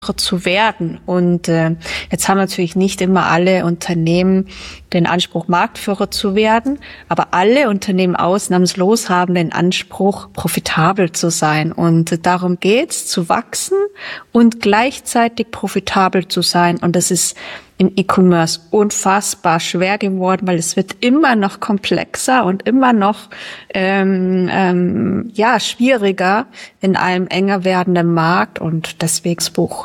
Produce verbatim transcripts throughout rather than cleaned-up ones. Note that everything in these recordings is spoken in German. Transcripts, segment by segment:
zu werden. Und äh, jetzt haben natürlich nicht immer alle Unternehmen den Anspruch, Marktführer zu werden, aber alle Unternehmen ausnahmslos haben den Anspruch, profitabel zu sein. Und äh, darum geht's, zu wachsen und gleichzeitig profitabel zu sein. Und das ist im E-Commerce unfassbar schwer geworden, weil es wird immer noch komplexer und immer noch ähm, ähm, ja schwieriger in einem enger werdenden Markt, und deswegen das Buch.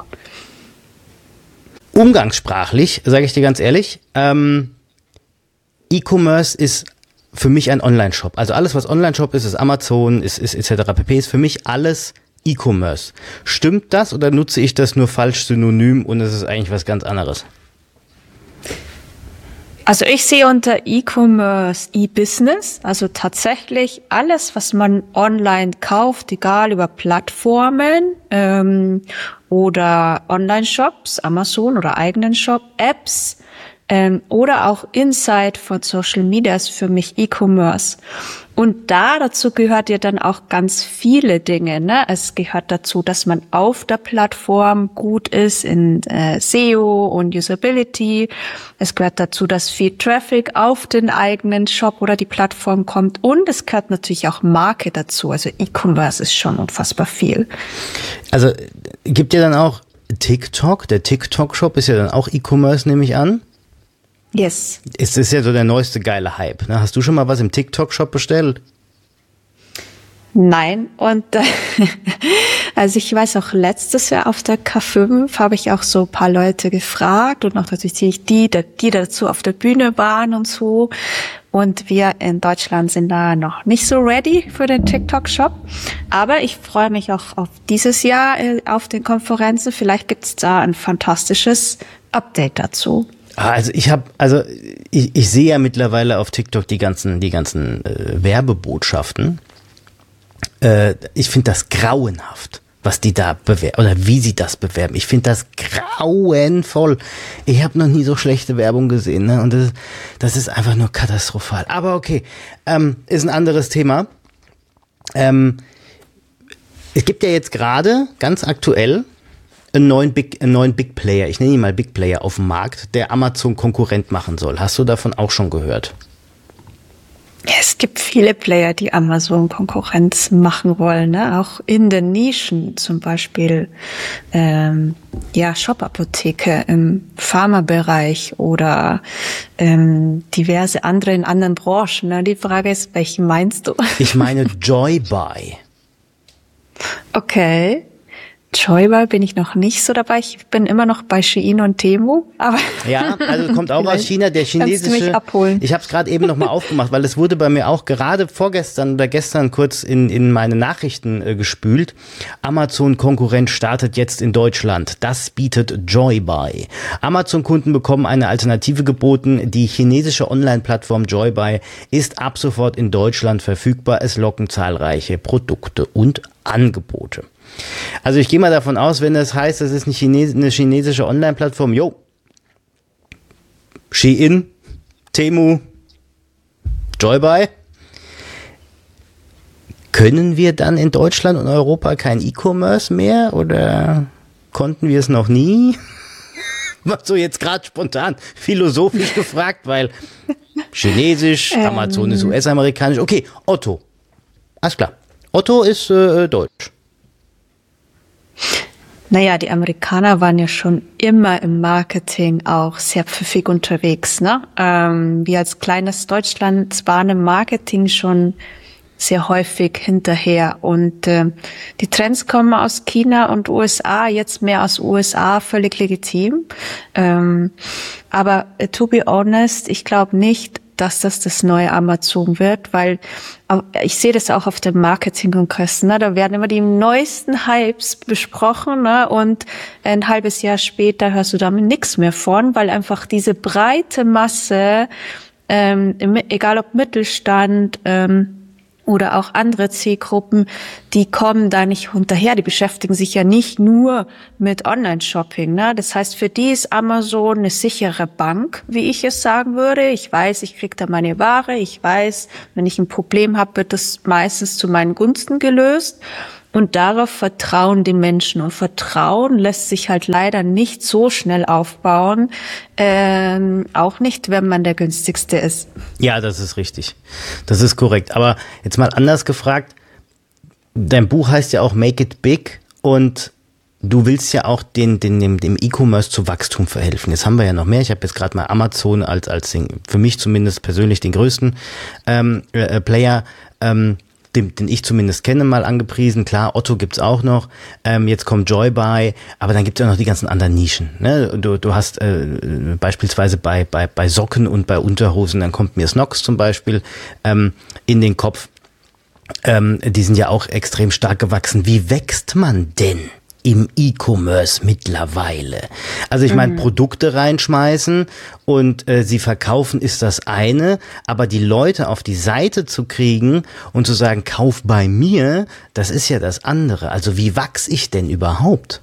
Umgangssprachlich, sage ich dir ganz ehrlich, ähm, E-Commerce ist für mich ein Online-Shop. Also alles, was Online-Shop ist, ist Amazon, ist, ist et cetera pp. Ist für mich alles E-Commerce. Stimmt das oder nutze ich das nur falsch synonym und es ist eigentlich was ganz anderes? Also ich sehe unter E-Commerce E-Business, also tatsächlich alles, was man online kauft, egal über Plattformen ähm, oder Online-Shops, Amazon oder eigenen Shop, Apps ähm, oder auch Inside von Social Media ist für mich E-Commerce. Und da dazu gehört ja dann auch ganz viele Dinge, ne? Es gehört dazu, dass man auf der Plattform gut ist in äh, S E O und Usability. Es gehört dazu, dass viel Traffic auf den eigenen Shop oder die Plattform kommt. Und es gehört natürlich auch Marke dazu. Also E-Commerce ist schon unfassbar viel. Also gibt ja dann auch TikTok. Der TikTok-Shop ist ja dann auch E-Commerce, nehme ich an. Yes. Es ist ja so der neueste geile Hype. Ne? Hast du schon mal was im TikTok-Shop bestellt? Nein. Und äh, also ich weiß auch, letztes Jahr auf der K fünf habe ich auch so ein paar Leute gefragt und auch natürlich die, die dazu auf der Bühne waren und so. Und wir in Deutschland sind da noch nicht so ready für den TikTok-Shop. Aber ich freue mich auch auf dieses Jahr äh, auf den Konferenzen. Vielleicht gibt es da ein fantastisches Update dazu. Also ich habe, also ich, ich sehe ja mittlerweile auf TikTok die ganzen, die ganzen äh, Werbebotschaften. Äh, ich finde das grauenhaft, was die da bewerben oder wie sie das bewerben. Ich finde das grauenvoll. Ich habe noch nie so schlechte Werbung gesehen, ne? Und das, das ist einfach nur katastrophal. Aber okay, ähm, ist ein anderes Thema. Ähm, es gibt ja jetzt gerade ganz aktuell einen neuen Big, einen neuen Big Player, ich nenne ihn mal Big Player auf dem Markt, der Amazon Konkurrent machen soll. Hast du davon auch schon gehört? Ja, es gibt viele Player, die Amazon Konkurrenz machen wollen, ne? Auch in den Nischen, zum Beispiel ähm, ja Shop-Apotheke im Pharmabereich oder ähm, diverse andere in anderen Branchen. Ne? Die Frage ist, welchen meinst du? Ich meine Joybuy. Okay. Joybuy bin ich noch nicht so dabei. Ich bin immer noch bei Shein und Temu. Aber ja, also kommt auch aus China, der chinesische. Kannst du mich abholen? Ich habe es gerade eben nochmal aufgemacht, weil es wurde bei mir auch gerade vorgestern oder gestern kurz in, in meine Nachrichten äh, gespült. Amazon-Konkurrent startet jetzt in Deutschland. Das bietet Joybuy. Amazon-Kunden bekommen eine Alternative geboten. Die chinesische Online-Plattform Joybuy ist ab sofort in Deutschland verfügbar. Es locken zahlreiche Produkte und Angebote. Also ich gehe mal davon aus, wenn das heißt, das ist eine, Chines- eine chinesische Online-Plattform, jo, Shein, Temu, Joybuy, können wir dann in Deutschland und Europa kein E-Commerce mehr oder konnten wir es noch nie? So jetzt gerade spontan philosophisch gefragt, weil Chinesisch, ähm. Amazon ist U S-amerikanisch, okay, Otto, alles klar, Otto ist äh, deutsch. Naja, die Amerikaner waren ja schon immer im Marketing auch sehr pfiffig unterwegs, ne? Ähm, wir als kleines Deutschland waren im Marketing schon sehr häufig hinterher. Und äh, die Trends kommen aus China und U S A, jetzt mehr aus U S A, völlig legitim. Ähm, aber äh, to be honest, ich glaube nicht, dass das das neue Amazon wird, weil ich sehe das auch auf den Marketingkongressen, ne? Da werden immer die neuesten Hypes besprochen, ne? Und ein halbes Jahr später hörst du damit nichts mehr von, weil einfach diese breite Masse, ähm, egal ob Mittelstand, ähm, oder auch andere Zielgruppen, die kommen da nicht hinterher. Die beschäftigen sich ja nicht nur mit Online-Shopping, ne? Das heißt, für die ist Amazon eine sichere Bank, wie ich es sagen würde. Ich weiß, ich kriege da meine Ware. Ich weiß, wenn ich ein Problem habe, wird das meistens zu meinen Gunsten gelöst. Und darauf vertrauen die Menschen. Und Vertrauen lässt sich halt leider nicht so schnell aufbauen, ähm, auch nicht, wenn man der günstigste ist. Ja, das ist richtig. Das ist korrekt. Aber jetzt mal anders gefragt, dein Buch heißt ja auch Make It Big und du willst ja auch den, den, dem, dem E-Commerce zu Wachstum verhelfen. Jetzt haben wir ja noch mehr. Ich habe jetzt gerade mal Amazon als, als den, für mich zumindest persönlich den größten ähm, äh, Player, ähm, den, den ich zumindest kenne, mal angepriesen. Klar, Otto gibt's auch noch. Ähm, jetzt kommt Joybuy, aber dann gibt's ja noch die ganzen anderen Nischen. Ne? Du, du hast äh, beispielsweise bei, bei, bei Socken und bei Unterhosen, dann kommt mir Snox zum Beispiel ähm, in den Kopf. Ähm, die sind ja auch extrem stark gewachsen. Wie wächst man denn im E-Commerce mittlerweile? Also ich meine, mhm. Produkte reinschmeißen und äh, sie verkaufen ist das eine, aber die Leute auf die Seite zu kriegen und zu sagen, kauf bei mir, das ist ja das andere. Also wie wachse ich denn überhaupt?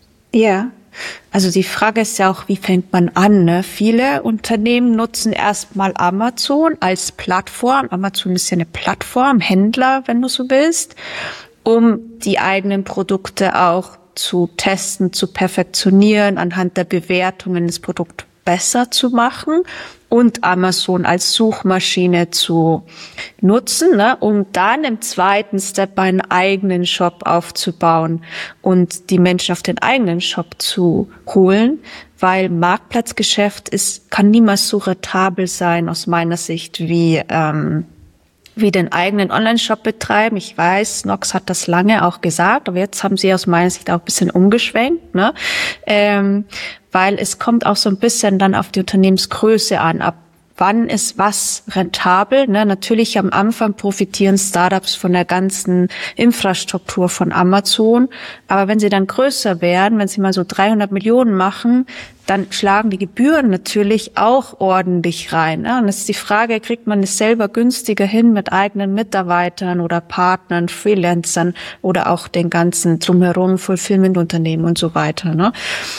Ja, also die Frage ist ja auch, wie fängt man an? Ne? Viele Unternehmen nutzen erstmal Amazon als Plattform. Amazon ist ja eine Plattform, Händler, wenn du so willst, um die eigenen Produkte auch zu testen, zu perfektionieren, anhand der Bewertungen das Produkt besser zu machen und Amazon als Suchmaschine zu nutzen, ne, um dann im zweiten Step einen eigenen Shop aufzubauen und die Menschen auf den eigenen Shop zu holen, weil Marktplatzgeschäft ist, kann niemals so rentabel sein aus meiner Sicht wie ähm, wie den eigenen Online-Shop betreiben. Ich weiß, Snox hat das lange auch gesagt, aber jetzt haben sie aus meiner Sicht auch ein bisschen umgeschwenkt, ne? Ähm, weil es kommt auch so ein bisschen dann auf die Unternehmensgröße an, ab wann ist was rentabel, ne? Natürlich am Anfang profitieren Startups von der ganzen Infrastruktur von Amazon, aber wenn sie dann größer werden, wenn sie mal so dreihundert Millionen machen, dann schlagen die Gebühren natürlich auch ordentlich rein. Ne? Und es ist die Frage, kriegt man es selber günstiger hin mit eigenen Mitarbeitern oder Partnern, Freelancern oder auch den ganzen drumherum, Fulfillment-Unternehmen und so weiter. Ne?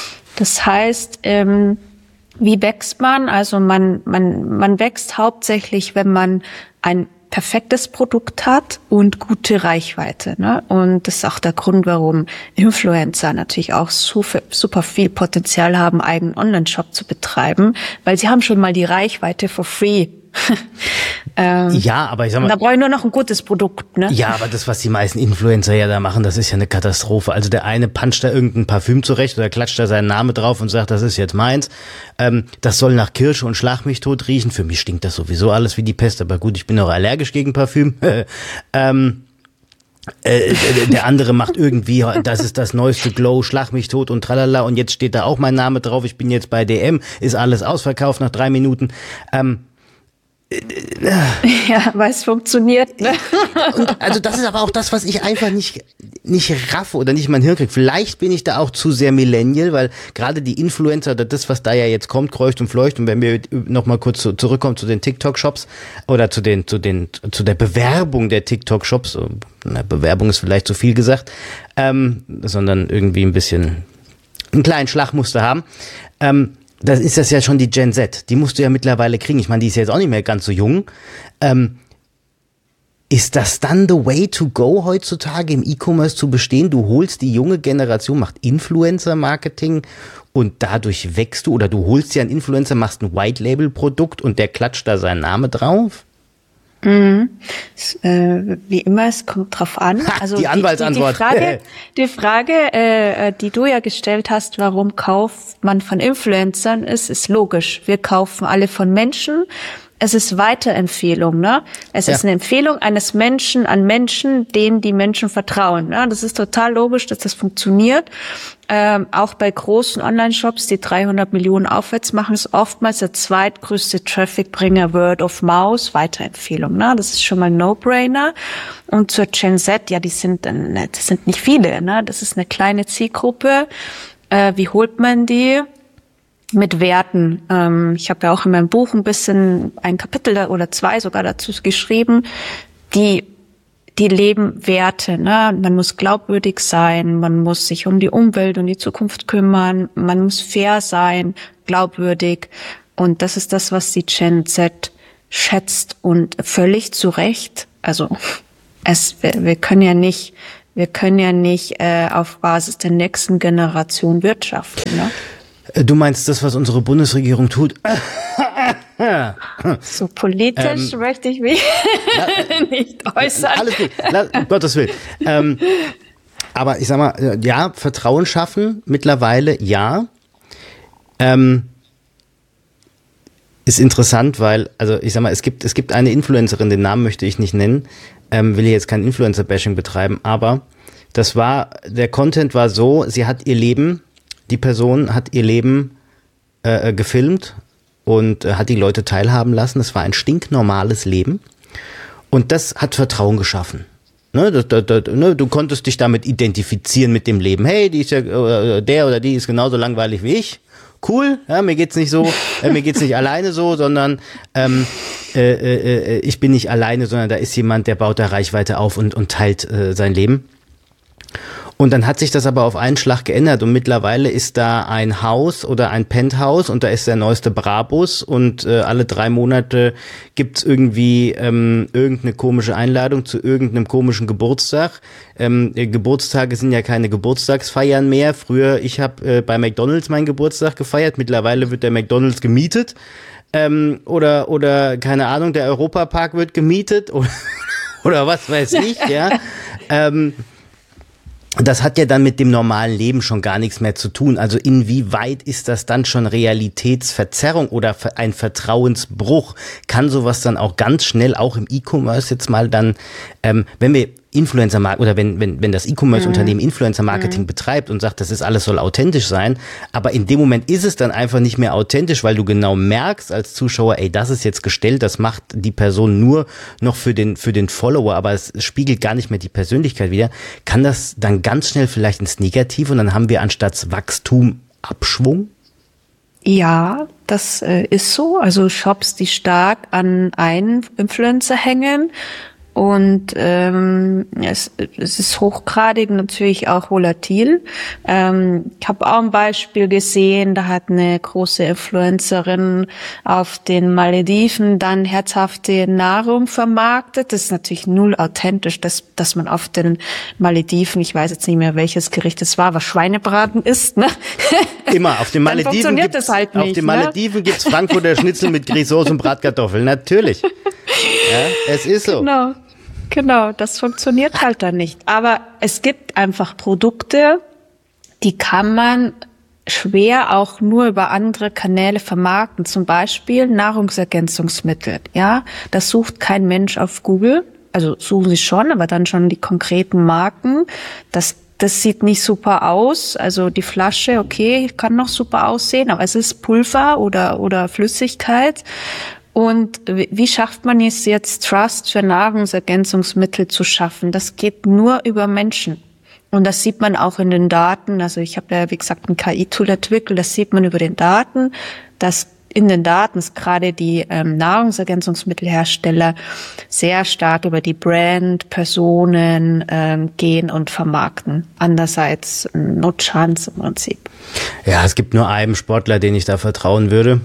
Das heißt, ähm, wie wächst man? Also man, man, man wächst hauptsächlich, wenn man ein perfektes Produkt hat und gute Reichweite, ne? Und das ist auch der Grund, warum Influencer natürlich auch super, super viel Potenzial haben, eigenen Online-Shop zu betreiben, weil sie haben schon mal die Reichweite for free. ähm, ja, aber ich sag mal, da brauche ich nur noch ein gutes Produkt, ne? Ja, aber das, was die meisten Influencer ja da machen, das ist ja eine Katastrophe. Also der eine puncht da irgendein Parfüm zurecht oder klatscht da seinen Namen drauf und sagt, das ist jetzt meins. Ähm, das soll nach Kirsche und Schlag mich tot riechen. Für mich stinkt das sowieso alles wie die Pest, aber gut, ich bin auch allergisch gegen Parfüm. ähm, Äh, der andere macht irgendwie, das ist das neueste Glow, Schlag mich tot und tralala und jetzt steht da auch mein Name drauf, ich bin jetzt bei D M, ist alles ausverkauft nach drei Minuten. Ähm, Ja, weil es funktioniert. Ne? Und also das ist aber auch das, was ich einfach nicht nicht raffe oder nicht in mein Hirn kriege. Vielleicht bin ich da auch zu sehr Millennial, weil gerade die Influencer oder das, was da ja jetzt kommt, kreucht und fleucht. Und wenn wir noch mal kurz zu, zurückkommen zu den TikTok-Shops oder zu den zu den zu der Bewerbung der TikTok-Shops, na, Bewerbung ist vielleicht zu viel gesagt, ähm, sondern irgendwie ein bisschen einen kleinen Schlagmuster haben. Ähm, Das ist das ja schon die Gen Z. Die musst du ja mittlerweile kriegen. Ich meine, die ist ja jetzt auch nicht mehr ganz so jung. Ähm, ist das dann the way to go heutzutage im E-Commerce zu bestehen? Du holst die junge Generation, macht Influencer-Marketing und dadurch wächst du, oder du holst dir einen Influencer, machst ein White-Label-Produkt und der klatscht da seinen Namen drauf? Mhm. Es, äh, wie immer, es kommt drauf an. Ha, also die Anwaltsantwort. Die, die Frage, die Frage äh, die du ja gestellt hast, warum kauft man von Influencern, ist, ist logisch. Wir kaufen alle von Menschen. Es ist Weiterempfehlung, ne? Es ja. ist eine Empfehlung eines Menschen an Menschen, denen die Menschen vertrauen. Ne? Das ist total logisch, dass das funktioniert. Ähm, auch bei großen Online-Shops, die dreihundert Millionen aufwärts machen, ist oftmals der zweitgrößte Traffic-Bringer Word of Mouth, Weiterempfehlung. Ne? Das ist schon mal ein No-Brainer. Und zur Gen Z, ja, die sind, das sind nicht viele. Ne? Das ist eine kleine Zielgruppe. Äh, wie holt man die? Mit Werten. Ähm, ich habe ja auch in meinem Buch ein bisschen ein Kapitel da, oder zwei sogar dazu geschrieben, die die leben Werte. Ne? Man muss glaubwürdig sein, man muss sich um die Umwelt und die Zukunft kümmern, man muss fair sein, glaubwürdig. Und das ist das, was die Gen Z schätzt und völlig zu Recht. Also es, wir, wir können ja nicht wir können ja nicht äh, auf Basis der nächsten Generation wirtschaften. Ne? Du meinst das, was unsere Bundesregierung tut? So politisch ähm, möchte ich mich nicht äußern. Alles gut, um Gottes Willen. Ähm, aber ich sag mal, ja, Vertrauen schaffen mittlerweile, ja. Ähm, ist interessant, weil, also ich sag mal, es gibt, es gibt eine Influencerin, den Namen möchte ich nicht nennen, ähm, will hier jetzt kein Influencer-Bashing betreiben, aber das war, der Content war so, sie hat ihr Leben, die Person hat ihr Leben äh, gefilmt und äh, hat die Leute teilhaben lassen. Es war ein stinknormales Leben und das hat Vertrauen geschaffen. Ne, das, das, das, ne, du konntest dich damit identifizieren mit dem Leben. Hey, die ist ja, äh, der oder die ist genauso langweilig wie ich. Cool, ja, mir geht's nicht so, äh, mir geht's nicht alleine so, sondern ähm, äh, äh, ich bin nicht alleine, sondern da ist jemand, der baut da Reichweite auf und, und teilt äh, sein Leben. Und dann hat sich das aber auf einen Schlag geändert und mittlerweile ist da ein Haus oder ein Penthouse und da ist der neueste Brabus und äh, alle drei Monate gibt's irgendwie ähm, irgendeine komische Einladung zu irgendeinem komischen Geburtstag. Ähm, äh, Geburtstage sind ja keine Geburtstagsfeiern mehr. Früher, ich habe äh, bei McDonald's meinen Geburtstag gefeiert, mittlerweile wird der McDonald's gemietet ähm, oder oder keine Ahnung, der Europapark wird gemietet oder, oder was weiß ich, ja. ähm, Das hat ja dann mit dem normalen Leben schon gar nichts mehr zu tun. Also inwieweit ist das dann schon Realitätsverzerrung oder ein Vertrauensbruch? Kann sowas dann auch ganz schnell auch im E-Commerce jetzt mal dann, ähm, wenn wir Influencer-Marketing oder wenn, wenn, wenn das E-Commerce-Unternehmen Influencer-Marketing mhm. betreibt und sagt, das ist alles soll authentisch sein, aber in dem Moment ist es dann einfach nicht mehr authentisch, weil du genau merkst als Zuschauer, ey, das ist jetzt gestellt, das macht die Person nur noch für den, für den Follower, aber es spiegelt gar nicht mehr die Persönlichkeit wider, kann das dann ganz schnell vielleicht ins Negative und dann haben wir anstatt Wachstum Abschwung? Ja, das äh, ist so. Also Shops, die stark an einen Influencer hängen. Und ähm, es, es ist hochgradig natürlich auch volatil. Ähm, ich habe auch ein Beispiel gesehen, da hat eine große Influencerin auf den Malediven dann herzhafte Nahrung vermarktet. Das ist natürlich null authentisch, dass, dass man auf den Malediven, ich weiß jetzt nicht mehr, welches Gericht es war, was Schweinebraten ist, ne? Immer, auf den Malediven gibt's, das halt nicht, auf den ne? Malediven gibt's Frankfurter Schnitzel mit Grisauce und Bratkartoffeln, natürlich. Ja, es ist so. Genau. Genau, das funktioniert halt dann nicht. Aber es gibt einfach Produkte, die kann man schwer auch nur über andere Kanäle vermarkten. Zum Beispiel Nahrungsergänzungsmittel. Ja, das sucht kein Mensch auf Google. Also suchen sie schon, aber dann schon die konkreten Marken. Das Das sieht nicht super aus. Also die Flasche, okay, kann noch super aussehen, aber es ist Pulver oder oder Flüssigkeit. Und wie schafft man es jetzt, Trust für Nahrungsergänzungsmittel zu schaffen? Das geht nur über Menschen. Und das sieht man auch in den Daten. Also ich habe ja, wie gesagt, ein K I-Tool entwickelt. Das sieht man über den Daten, dass in den Daten gerade die ähm, Nahrungsergänzungsmittelhersteller sehr stark über die Brand, Personen ähm, gehen und vermarkten. Andererseits no chance im Prinzip. Ja, es gibt nur einen Sportler, den ich da vertrauen würde.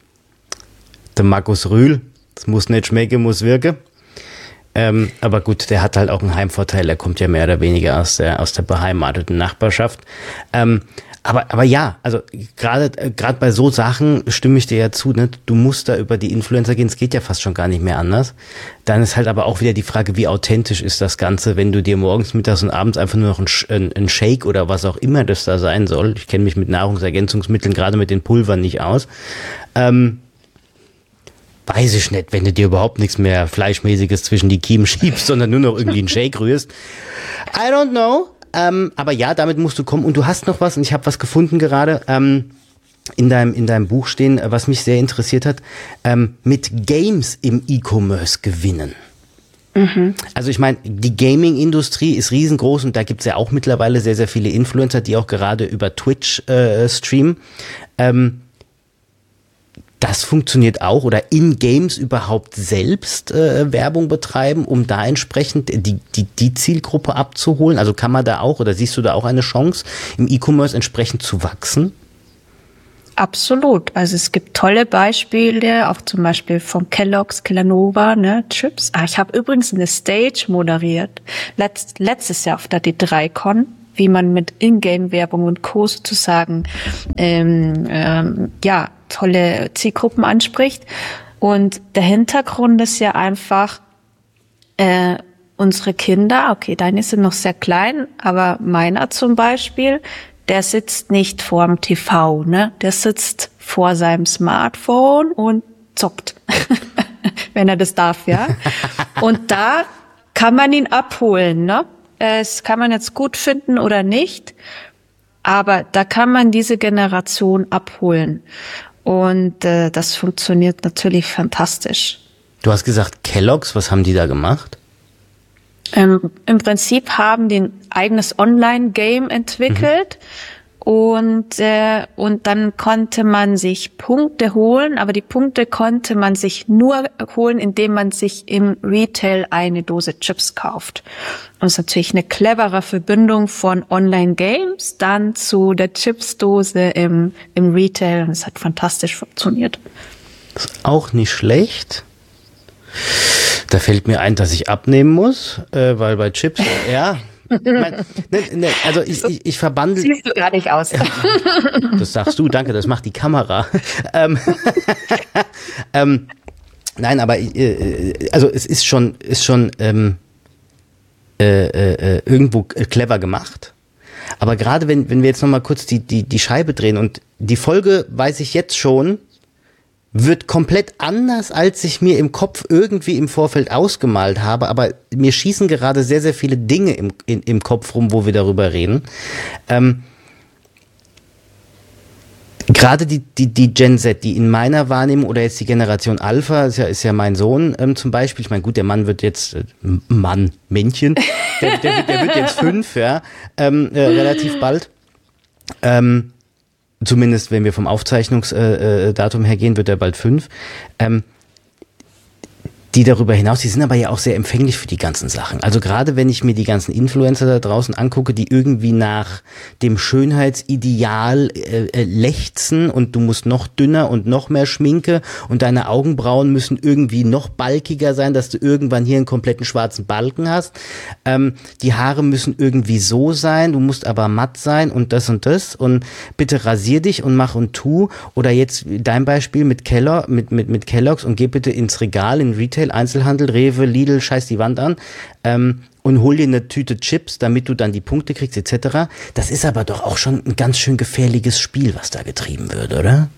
Der Markus Rühl. Das muss nicht schmecken, muss wirken. Ähm, aber gut, der hat halt auch einen Heimvorteil. Er kommt ja mehr oder weniger aus der, aus der beheimateten Nachbarschaft. Ähm, aber, aber ja, also gerade, gerade bei so Sachen stimme ich dir ja zu, ne? Du musst da über die Influencer gehen. Es geht ja fast schon gar nicht mehr anders. Dann ist halt aber auch wieder die Frage, wie authentisch ist das Ganze, wenn du dir morgens, mittags und abends einfach nur noch ein, ein Shake oder was auch immer das da sein soll. Ich kenne mich mit Nahrungsergänzungsmitteln, gerade mit den Pulvern nicht aus. Ähm, Weiß ich nicht, wenn du dir überhaupt nichts mehr Fleischmäßiges zwischen die Kiemen schiebst, sondern nur noch irgendwie einen Shake rührst. I don't know. Ähm, aber ja, damit musst du kommen. Und du hast noch was, und ich habe was gefunden gerade, ähm, in deinem, in deinem Buch stehen, was mich sehr interessiert hat, ähm, mit Games im E-Commerce gewinnen. Mhm. Also ich meine, die Gaming-Industrie ist riesengroß und da gibt's ja auch mittlerweile sehr, sehr viele Influencer, die auch gerade über Twitch äh, streamen. Ähm, Das funktioniert auch oder in Games überhaupt selbst äh, Werbung betreiben, um da entsprechend die, die, die Zielgruppe abzuholen? Also kann man da auch oder siehst du da auch eine Chance, im E-Commerce entsprechend zu wachsen? Absolut. Also es gibt tolle Beispiele, auch zum Beispiel von Kellogg's, Kellanova, ne, Chips. Ah, ich habe übrigens eine Stage moderiert, letzt, letztes Jahr auf der D drei Con, wie man mit Ingame-Werbung und Co. sozusagen ähm, ähm, ja tolle Zielgruppen anspricht. Und der Hintergrund ist ja einfach, äh, unsere Kinder, okay, deine sind noch sehr klein, aber meiner zum Beispiel, der sitzt nicht vorm T V, ne? Der sitzt vor seinem Smartphone und zockt, wenn er das darf, ja. Und da kann man ihn abholen, ne? Es kann man jetzt gut finden oder nicht, aber da kann man diese Generation abholen. Und äh, das funktioniert natürlich fantastisch. Du hast gesagt Kellogg's, was haben die da gemacht? Ähm, Im Prinzip haben die ein eigenes Online-Game entwickelt mhm. und äh, und dann konnte man sich Punkte holen, aber die Punkte konnte man sich nur holen, indem man sich im Retail eine Dose Chips kauft. Und das ist natürlich eine clevere Verbindung von Online-Games dann zu der Chips-Dose im im Retail und es hat fantastisch funktioniert. Das ist auch nicht schlecht. Da fällt mir ein, dass ich abnehmen muss, äh, weil bei Chips, ja, mein, ne, ne, also ich, ich, ich verbandel. Siehst du gar nicht aus. Das sagst du, danke, das macht die Kamera. ähm, ähm, nein, aber äh, also es ist schon, ist schon ähm, äh, äh, irgendwo clever gemacht. Aber gerade wenn, wenn wir jetzt nochmal kurz die, die, die Scheibe drehen und die Folge, weiß ich jetzt schon, wird komplett anders, als ich mir im Kopf irgendwie im Vorfeld ausgemalt habe, aber mir schießen gerade sehr, sehr viele Dinge im, in, im Kopf rum, wo wir darüber reden. Ähm, gerade die, die, die Gen Z, die in meiner Wahrnehmung, oder jetzt die Generation Alpha, ist ja, ist ja mein Sohn ähm, zum Beispiel, ich meine, gut, der Mann wird jetzt, äh, Mann, Männchen, der, der, wird, der wird jetzt fünf, ja, ähm, äh, relativ bald, ähm, zumindest wenn wir vom Aufzeichnungsdatum her gehen, wird er bald fünf. Ähm, die darüber hinaus, die sind aber ja auch sehr empfänglich für die ganzen Sachen. Also gerade wenn ich mir die ganzen Influencer da draußen angucke, die irgendwie nach dem Schönheitsideal äh, äh, lechzen und du musst noch dünner und noch mehr Schminke und deine Augenbrauen müssen irgendwie noch balkiger sein, dass du irgendwann hier einen kompletten schwarzen Balken hast. Ähm, die Haare müssen irgendwie so sein, du musst aber matt sein und das und das und bitte rasier dich und mach und tu. Oder jetzt dein Beispiel mit Kellogg, mit, mit, mit Kellogg's und geh bitte ins Regal, in Retail, Einzelhandel, Rewe, Lidl, scheiß die Wand an ähm, und hol dir eine Tüte Chips, damit du dann die Punkte kriegst et cetera. Das ist aber doch auch schon ein ganz schön gefährliches Spiel, was da getrieben wird, oder?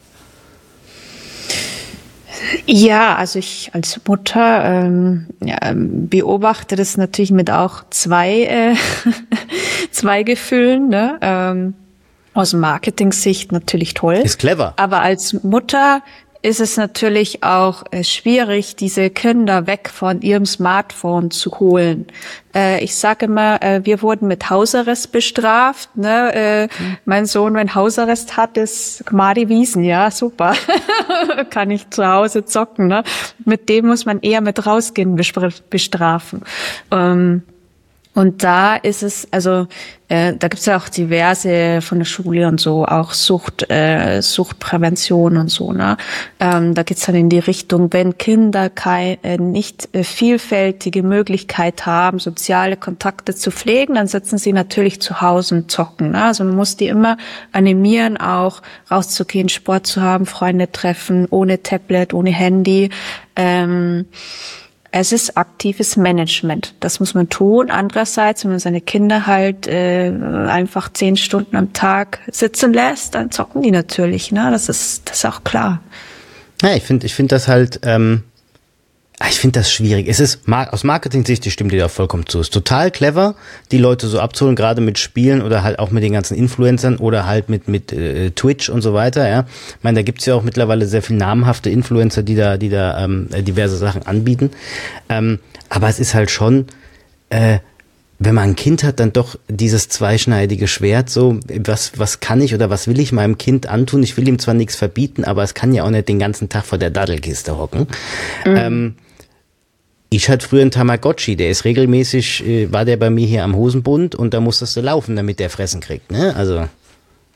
Ja, also ich als Mutter ähm, ja, beobachte das natürlich mit auch zwei, äh, zwei Gefühlen, ne? Ähm, aus Marketing-Sicht natürlich toll. Ist clever. Aber als Mutter ist es natürlich auch äh, schwierig, diese Kinder weg von ihrem Smartphone zu holen. Äh, ich sage immer, äh, wir wurden mit Hausarrest bestraft. Ne? Äh, mhm. Mein Sohn, wenn Hausarrest hat, ist Gmadi Wiesen, ja, super. Kann ich zu Hause zocken. Ne? Mit dem muss man eher mit rausgehen bestrafen. Ähm, Und da ist es, also äh, da gibt's ja auch diverse von der Schule und so, auch Sucht, äh, Suchtprävention und so, ne? Ähm, da geht's dann in die Richtung, wenn Kinder kein, äh, nicht äh, vielfältige Möglichkeit haben, soziale Kontakte zu pflegen, dann sitzen sie natürlich zu Hause und zocken, ne? Also man muss die immer animieren, auch rauszugehen, Sport zu haben, Freunde treffen, ohne Tablet, ohne Handy. Ähm, Es ist aktives Management. Das muss man tun. Andererseits, wenn man seine Kinder halt äh, einfach zehn Stunden am Tag sitzen lässt, dann zocken die natürlich. Ne, das ist das ist auch klar. Ja, ich finde, ich finde das halt. Ähm Ich finde das schwierig. Es ist aus Marketing-Sicht, die stimmt dir da vollkommen zu. Es ist total clever, die Leute so abzuholen, gerade mit Spielen oder halt auch mit den ganzen Influencern oder halt mit mit äh, Twitch und so weiter. Ja, ich meine, da gibt's ja auch mittlerweile sehr viel namhafte Influencer, die da die da ähm, diverse Sachen anbieten. Ähm, aber es ist halt schon, äh, wenn man ein Kind hat, dann doch dieses zweischneidige Schwert. So, was was kann ich oder was will ich meinem Kind antun? Ich will ihm zwar nichts verbieten, aber es kann ja auch nicht den ganzen Tag vor der Daddelkiste hocken. Mhm. Ähm, Ich hatte früher einen Tamagotchi, der ist regelmäßig, äh, war der bei mir hier am Hosenbund und da musstest du laufen, damit der fressen kriegt, ne? Also.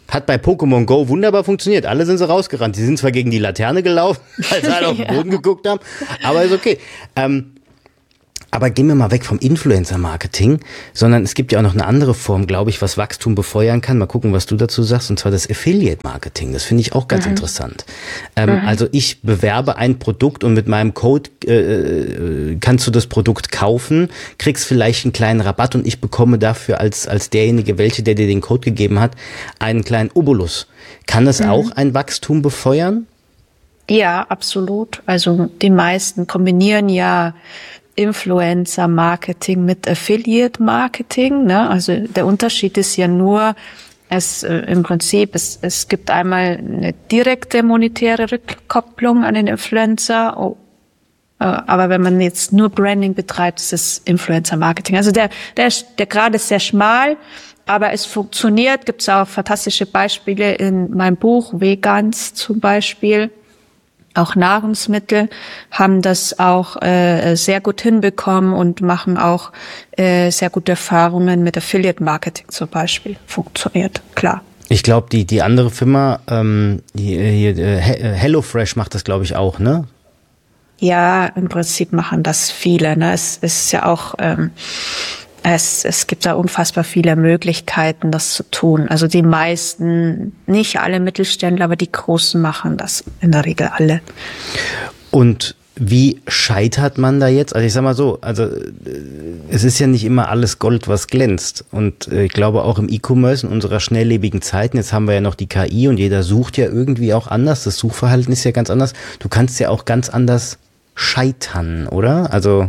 Hat bei Pokémon Go wunderbar funktioniert. Alle sind so rausgerannt. Die sind zwar gegen die Laterne gelaufen, als alle auf den Boden geguckt haben, aber ist okay. Ähm, aber gehen wir mal weg vom Influencer-Marketing, sondern es gibt ja auch noch eine andere Form, glaube ich, was Wachstum befeuern kann. Mal gucken, was du dazu sagst, und zwar das Affiliate-Marketing. Das finde ich auch ganz mhm. interessant. Ähm, mhm. Also ich bewerbe ein Produkt und mit meinem Code äh, kannst du das Produkt kaufen, kriegst vielleicht einen kleinen Rabatt und ich bekomme dafür als als derjenige, welche der dir den Code gegeben hat, einen kleinen Obolus. Kann es mhm. auch ein Wachstum befeuern? Ja, absolut. Also die meisten kombinieren ja Influencer-Marketing mit Affiliate-Marketing, ne? Also der Unterschied ist ja nur, es äh, im Prinzip, es, es gibt einmal eine direkte monetäre Rückkopplung an den Influencer, oh, äh, aber wenn man jetzt nur Branding betreibt, ist es Influencer-Marketing. Also der, der, der Grad ist sehr schmal, aber es funktioniert. Gibt es auch fantastische Beispiele in meinem Buch, Vegans zum Beispiel. Auch Nahrungsmittel haben das auch äh, sehr gut hinbekommen und machen auch äh, sehr gute Erfahrungen mit Affiliate-Marketing zum Beispiel. Funktioniert, klar. Ich glaube, die die andere Firma, ähm, die, hier, äh, HelloFresh macht das, glaube ich, auch, ne? Ja, im Prinzip machen das viele. Ne? Es ist ja auch... Ähm, Es, es gibt da unfassbar viele Möglichkeiten, das zu tun. Also die meisten, nicht alle Mittelständler, aber die Großen machen das in der Regel alle. Und wie scheitert man da jetzt? Also ich sag mal so, also es ist ja nicht immer alles Gold, was glänzt. Und ich glaube auch im E-Commerce in unserer schnelllebigen Zeiten, jetzt haben wir ja noch die K I und jeder sucht ja irgendwie auch anders. Das Suchverhalten ist ja ganz anders. Du kannst ja auch ganz anders scheitern, oder? Also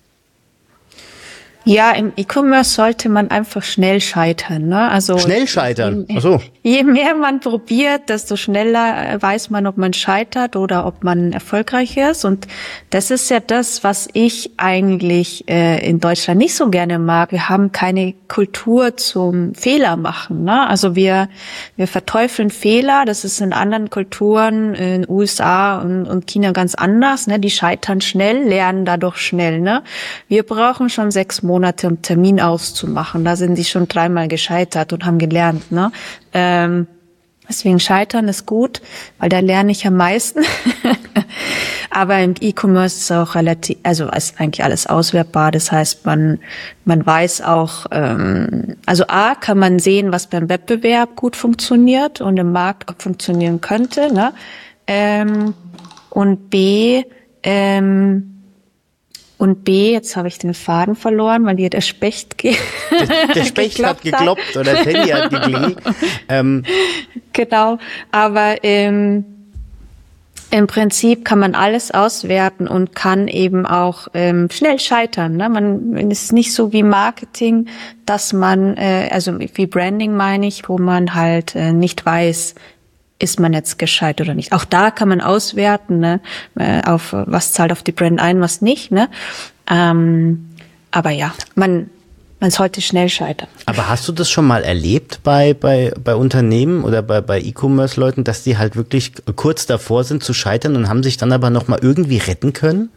ja, im E-Commerce sollte man einfach schnell scheitern, ne? Also schnell scheitern. Je, Ach so. Je mehr man probiert, desto schneller weiß man, ob man scheitert oder ob man erfolgreich ist. Und das ist ja das, was ich eigentlich äh, in Deutschland nicht so gerne mag. Wir haben keine Kultur zum Fehler machen, ne? Also wir wir verteufeln Fehler. Das ist in anderen Kulturen, in U S A und, und China ganz anders, ne? Die scheitern schnell, lernen dadurch schnell, ne? Wir brauchen schon sechs Monate Monate, um Termin auszumachen. Da sind die schon dreimal gescheitert und haben gelernt, ne? Ähm, deswegen scheitern ist gut, weil da lerne ich am meisten. Aber im E-Commerce ist auch relativ, also ist eigentlich alles auswertbar. Das heißt, man man weiß auch, ähm, also A, kann man sehen, was beim Wettbewerb gut funktioniert und im Markt auch funktionieren könnte, ne? Ähm, und B, ähm, Und B, jetzt habe ich den Faden verloren, weil hier der Specht ge- Der, der Specht hat gekloppt oder Teddy hat geklingelt. Ähm. Genau, aber ähm, im Prinzip kann man alles auswerten und kann eben auch ähm, schnell scheitern. Ne? Man es ist nicht so wie Marketing, dass man, äh, also wie Branding meine ich, wo man halt äh, nicht weiß, ist man jetzt gescheit oder nicht. Auch da kann man auswerten, ne, auf was zahlt auf die Brand ein, was nicht, ne. Ähm, aber ja, man man sollte schnell scheitern. Aber hast du das schon mal erlebt bei bei bei Unternehmen oder bei bei E-Commerce-Leuten, dass die halt wirklich kurz davor sind zu scheitern und haben sich dann aber noch mal irgendwie retten können?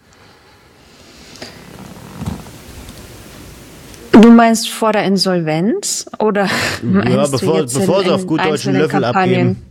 Du meinst vor der Insolvenz oder meinst ja, bevor du jetzt bevor in, sie auf gut deutschen Löffel Kampagnen abgeben.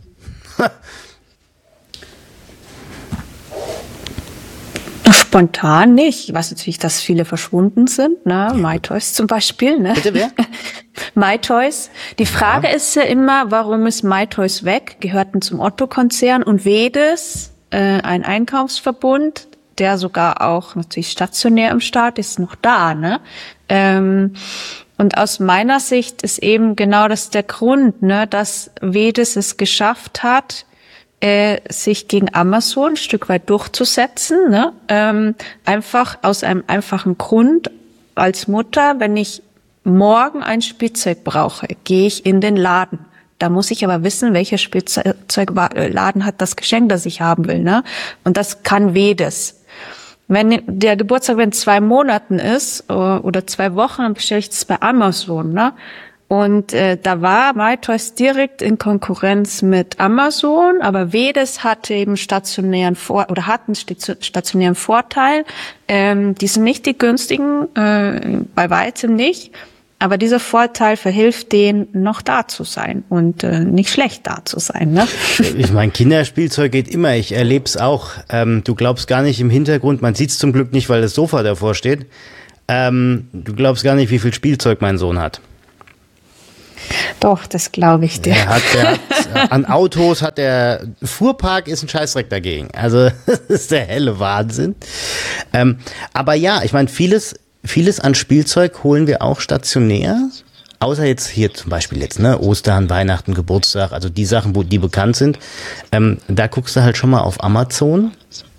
Spontan nicht. Ich weiß natürlich, dass viele verschwunden sind, ne? MyToys zum Beispiel, ne? Bitte wer? MyToys. Die Frage ja. ist ja immer, warum ist MyToys weg? Gehörten zum Otto-Konzern und Vedes, äh, ein Einkaufsverbund, der sogar auch natürlich stationär im Staat ist, noch da, ne? Ähm, und aus meiner Sicht ist eben genau das der Grund, ne, dass Vedes es geschafft hat, äh, sich gegen Amazon ein Stück weit durchzusetzen, ne? Ähm, einfach aus einem einfachen Grund. Als Mutter, wenn ich morgen ein Spielzeug brauche, gehe ich in den Laden. Da muss ich aber wissen, welcher Spielzeugladen hat das Geschenk, das ich haben will, ne? Und das kann Vedes. Wenn der Geburtstag in zwei Monaten ist oder zwei Wochen, dann bestelle ich das bei Amazon, ne? Und äh, da war MyToys direkt in Konkurrenz mit Amazon, aber Vedes hatte eben stationären Vor- oder hatten stationären Vorteil. Ähm, die sind nicht die günstigen, äh, bei weitem nicht. Aber dieser Vorteil verhilft denen, noch da zu sein und äh, nicht schlecht da zu sein. Ne? Ich meine, Kinderspielzeug geht immer. Ich erlebe es auch. Ähm, du glaubst gar nicht im Hintergrund, man sieht es zum Glück nicht, weil das Sofa davor steht. Ähm, du glaubst gar nicht, wie viel Spielzeug mein Sohn hat. Doch, das glaube ich dir. Der hat, der hat, an Autos hat der Fuhrpark ist ein Scheißdreck dagegen. Also das ist der helle Wahnsinn. Ähm, aber ja, ich meine, vieles, vieles an Spielzeug holen wir auch stationär. Außer jetzt hier zum Beispiel jetzt, ne, Ostern, Weihnachten, Geburtstag, also die Sachen, wo die bekannt sind. Ähm, da guckst du halt schon mal auf Amazon.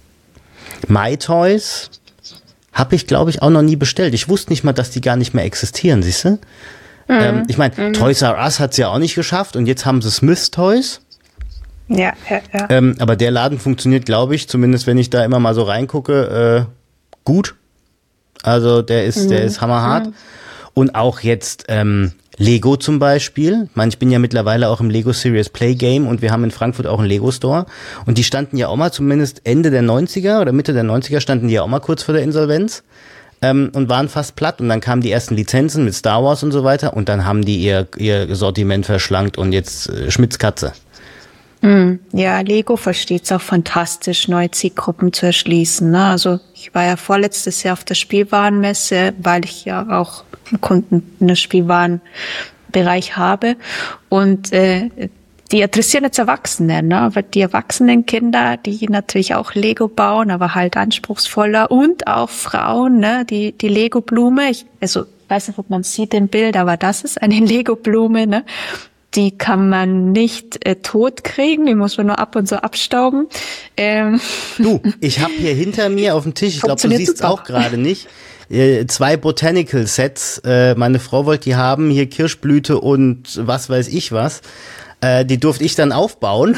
MyToys habe ich, glaube ich, auch noch nie bestellt. Ich wusste nicht mal, dass die gar nicht mehr existieren, siehst du? Mhm. Ähm, ich meine, mhm. Toys R Us hat es ja auch nicht geschafft und jetzt haben sie Smith's Toys. Ja, ja, ja. Ähm, aber der Laden funktioniert, glaube ich, zumindest wenn ich da immer mal so reingucke, äh, gut. Also der ist, mhm. der ist hammerhart. Mhm. Und auch jetzt ähm, Lego zum Beispiel. Ich meine, ich bin ja mittlerweile auch im Lego Serious Play Game und wir haben in Frankfurt auch einen Lego Store. Und die standen ja auch mal, zumindest Ende der neunziger oder Mitte der neunziger, standen die ja auch mal kurz vor der Insolvenz. Ähm, und waren fast platt und dann kamen die ersten Lizenzen mit Star Wars und so weiter und dann haben die ihr ihr Sortiment verschlankt und jetzt äh, Schmitz Katze. Mm, ja, Lego versteht es auch fantastisch, neue Zielgruppen zu erschließen. Ne? Also ich war ja vorletztes Jahr auf der Spielwarenmesse, weil ich ja auch einen Kunden in der Spielwarenbereich habe und äh, die adressieren jetzt Erwachsene, ne? Aber die erwachsenen Kinder, die natürlich auch Lego bauen, aber halt anspruchsvoller und auch Frauen, ne? Die, die Lego-Blume, ich, also, weiß nicht, ob man sieht im Bild, aber das ist eine Lego-Blume, ne? Die kann man nicht äh, tot kriegen, die muss man nur ab und zu abstauben. Ähm. Du, ich habe hier hinter mir auf dem Tisch, ich glaube, du siehst es auch gerade nicht, äh, zwei Botanical Sets. Äh, meine Frau wollte die haben, hier Kirschblüte und was weiß ich was. Äh, die durfte ich dann aufbauen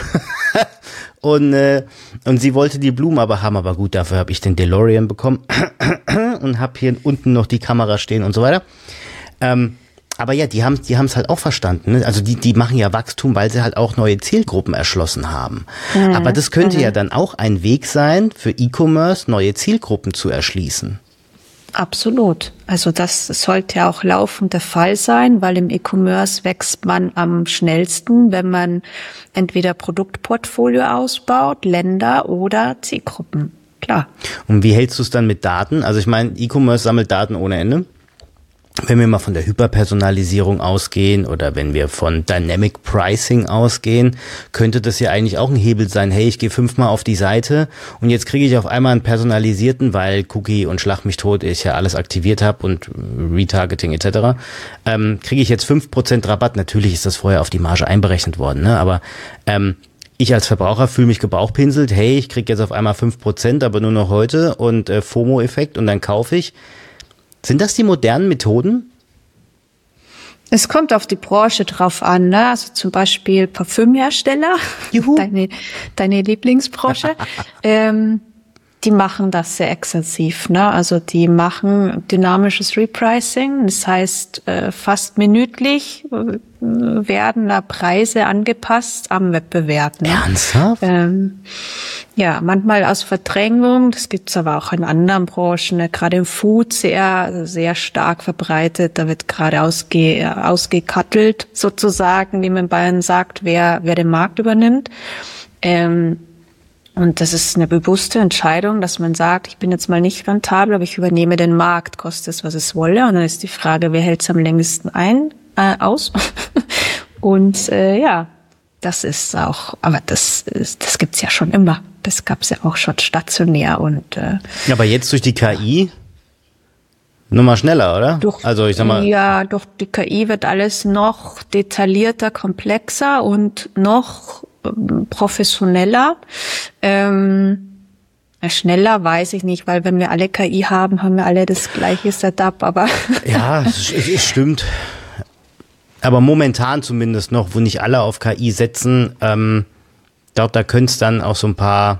und äh, und sie wollte die Blumen aber haben, aber gut, dafür habe ich den DeLorean bekommen und habe hier unten noch die Kamera stehen und so weiter. Ähm, aber ja, die haben die haben es halt auch verstanden. Ne? Also die die machen ja Wachstum, weil sie halt auch neue Zielgruppen erschlossen haben. Mhm. Aber das könnte mhm. ja dann auch ein Weg sein, für E-Commerce neue Zielgruppen zu erschließen. Absolut. Also das sollte ja auch laufend der Fall sein, weil im E-Commerce wächst man am schnellsten, wenn man entweder Produktportfolio ausbaut, Länder oder Zielgruppen. Klar. Und wie hältst du es dann mit Daten? Also ich meine, E-Commerce sammelt Daten ohne Ende. Wenn wir mal von der Hyperpersonalisierung ausgehen oder wenn wir von Dynamic Pricing ausgehen, könnte das ja eigentlich auch ein Hebel sein. Hey, ich gehe fünfmal auf die Seite und jetzt kriege ich auf einmal einen personalisierten, weil Cookie und Schlag mich tot ich ja alles aktiviert habe und Retargeting et cetera. Ähm, kriege ich jetzt fünf Prozent Rabatt. Natürlich ist das vorher auf die Marge einberechnet worden, ne? Aber ähm, ich als Verbraucher fühle mich gebauchpinselt. Hey, ich kriege jetzt auf einmal fünf Prozent, aber nur noch heute und äh, FOMO-Effekt und dann kaufe ich. Sind das die modernen Methoden? Es kommt auf die Branche drauf an, ne? Also zum Beispiel Parfümhersteller, Juhu. deine, deine Lieblingsbranche, ähm, die machen das sehr exzessiv, ne? Also die machen dynamisches Repricing, das heißt äh, fast minütlich äh, werden da Preise angepasst am Wettbewerb. Ne? Ernsthaft? Ähm, ja, manchmal aus Verdrängung, das gibt's aber auch in anderen Branchen, ne? Gerade im Food sehr, sehr stark verbreitet, da wird gerade ausge, ausgekattelt sozusagen, wie man in Bayern sagt, wer, wer den Markt übernimmt. Ähm, und das ist eine bewusste Entscheidung, dass man sagt, ich bin jetzt mal nicht rentabel, aber ich übernehme den Markt, kostet es, was es wolle. Und dann ist die Frage, wer hält es am längsten ein, äh, aus? Und äh, ja, das ist auch, aber das ist, das gibt's ja schon immer. Das gab's ja auch schon stationär und äh, aber jetzt durch die K I nur mal schneller, oder? Durch, also ich sag mal, ja, durch die K I wird alles noch detaillierter, komplexer und noch ähm, professioneller. Ähm, schneller weiß ich nicht, weil wenn wir alle K I haben, haben wir alle das gleiche Setup, aber ja, es, es stimmt. Aber momentan zumindest noch, wo nicht alle auf K I setzen, ähm, ich glaube, da könnte es dann auch so ein paar,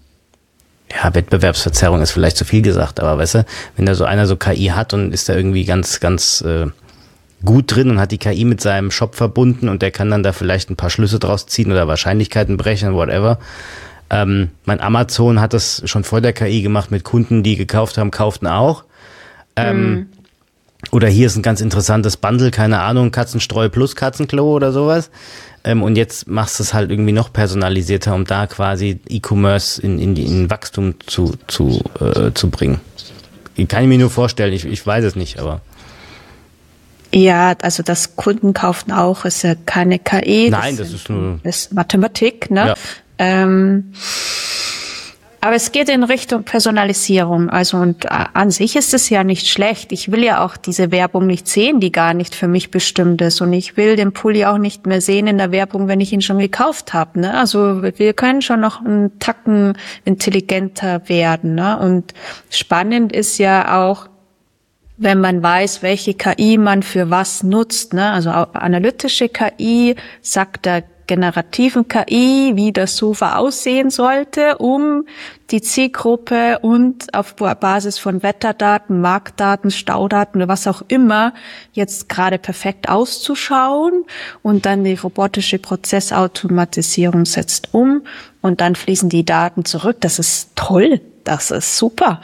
ja, Wettbewerbsverzerrung ist vielleicht zu viel gesagt, aber weißt du, wenn da so einer so K I hat und ist da irgendwie ganz, ganz äh, gut drin und hat die K I mit seinem Shop verbunden und der kann dann da vielleicht ein paar Schlüsse draus ziehen oder Wahrscheinlichkeiten berechnen, whatever. Ähm, mein Amazon hat das schon vor der K I gemacht mit Kunden, die gekauft haben, kauften auch. Ähm, mm. Oder hier ist ein ganz interessantes Bundle, keine Ahnung, Katzenstreu plus Katzenklo oder sowas. Ähm, und jetzt machst du es halt irgendwie noch personalisierter, um da quasi E-Commerce in, in, in Wachstum zu, zu, äh, zu bringen. Kann ich mir nur vorstellen, ich, ich weiß es nicht, aber... Ja, also das Kunden kaufen auch, ist ja keine K I. Nein, das, das ist nur... Das ist Mathematik, ne? Ja. Ähm, aber es geht in Richtung Personalisierung. Also und an sich ist es ja nicht schlecht. Ich will ja auch diese Werbung nicht sehen, die gar nicht für mich bestimmt ist. Und ich will den Pulli auch nicht mehr sehen in der Werbung, wenn ich ihn schon gekauft habe. Ne? Also wir können schon noch einen Tacken intelligenter werden. Ne? Und spannend ist ja auch, wenn man weiß, welche K I man für was nutzt. Ne? Also analytische K I sagt der generativen K I, wie das Sofa aussehen sollte, um die Zielgruppe und auf Basis von Wetterdaten, Marktdaten, Staudaten oder was auch immer jetzt gerade perfekt auszuschauen. Und dann die robotische Prozessautomatisierung setzt um und dann fließen die Daten zurück. Das ist toll. Das ist super.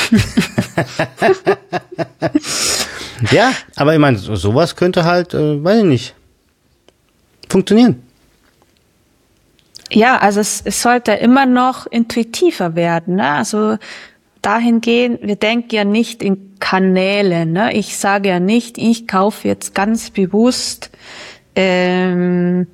Ja, aber ich meine, sowas könnte halt, äh, weiß ich nicht, funktionieren. Ja, also es, es sollte immer noch intuitiver werden. Ne? Also dahingehend, wir denken ja nicht in Kanäle. Ne? Ich sage ja nicht, ich kaufe jetzt ganz bewusst ähm,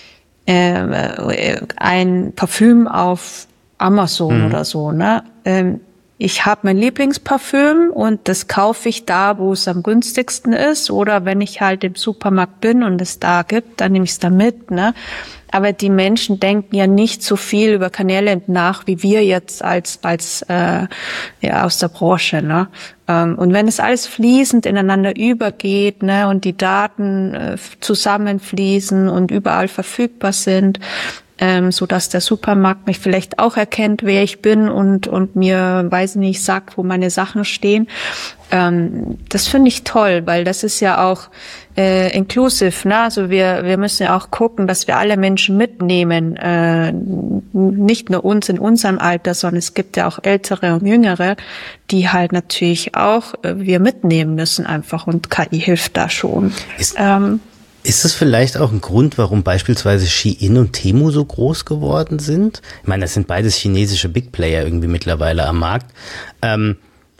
äh, ein Parfüm auf Amazon mhm. oder so. Ne? Ähm, ich habe mein Lieblingsparfüm und das kaufe ich da, wo es am günstigsten ist. Oder wenn ich halt im Supermarkt bin und es da gibt, dann nehme ich es da mit. Ne? Aber die Menschen denken ja nicht so viel über Kanäle nach, wie wir jetzt als als äh, ja aus der Branche. Ne? Ähm, und wenn es alles fließend ineinander übergeht, ne, und die Daten äh, zusammenfließen und überall verfügbar sind, ähm, so dass der Supermarkt mich vielleicht auch erkennt, wer ich bin und und mir, weiß nicht, sagt, wo meine Sachen stehen. Ähm, das finde ich toll, weil das ist ja auch äh, inclusive, ne? Also wir wir müssen ja auch gucken, dass wir alle Menschen mitnehmen, äh, nicht nur uns in unserem Alter, sondern es gibt ja auch Ältere und Jüngere, die halt natürlich auch äh, wir mitnehmen müssen einfach und K I hilft da schon. Ist, ähm, ist das vielleicht auch ein Grund, warum beispielsweise Shein und Temu so groß geworden sind? Ich meine, das sind beides chinesische Big Player irgendwie mittlerweile am Markt. Ähm,